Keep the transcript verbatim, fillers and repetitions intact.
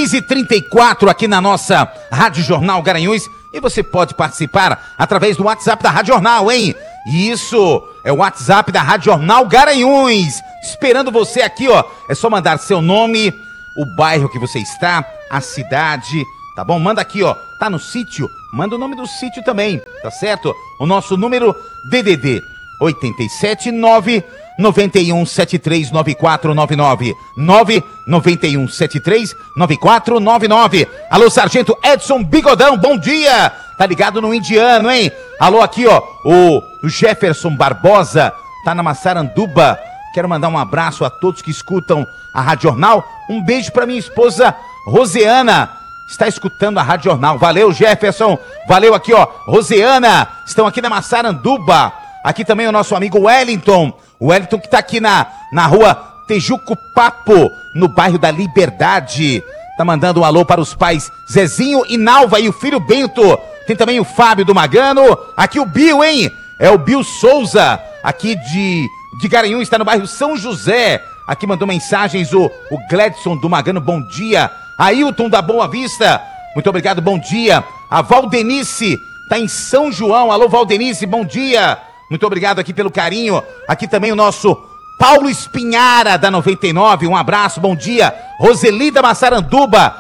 seis e trinta e quatro aqui na nossa Rádio Jornal Garanhuns. E você pode participar através do WhatsApp da Rádio Jornal, hein? Isso, é o WhatsApp da Rádio Jornal Garanhuns. Esperando você aqui, ó. É só mandar seu nome, o bairro que você está, a cidade, tá bom? Manda aqui, ó. Tá no sítio? Manda o nome do sítio também, tá certo? O nosso número D D D oito sete nove nove um sete três nove quatro nove nove nove nove um sete três nove quatro nove nove. Alô, Sargento Edson Bigodão, bom dia! Tá ligado no Indiano, hein? Alô, aqui, ó, o, o Jefferson Barbosa, tá na Massaranduba. Quero mandar um abraço a todos que escutam a Rádio Jornal. Um beijo pra minha esposa Roseana, está escutando a Rádio Jornal. Valeu, Jefferson. Valeu aqui, ó, Roseana, estão aqui na Massaranduba. Aqui também o nosso amigo Wellington. O Wellington que tá aqui na, na rua Tejuco Papo, no bairro da Liberdade. Tá mandando um alô para os pais Zezinho e Nalva e o filho Bento. Tem também o Fábio do Magano. Aqui o Bill, hein? É o Bill Souza, aqui de, de Garanhuns, está no bairro São José. Aqui mandou mensagens o, o Gledson do Magano, bom dia. Ailton da Boa Vista, muito obrigado, bom dia. A Valdenice tá em São João. Alô, Valdenice, bom dia. Muito obrigado aqui pelo carinho. Aqui também o nosso Paulo Espinhara, da noventa e nove. Um abraço, bom dia. Roseli da Massaranduba.